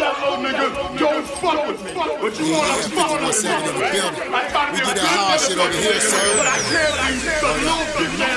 little nigga, don't fuck with me. But you wanna fuck with me. We do that hard shit over here, sir. But I can't be the little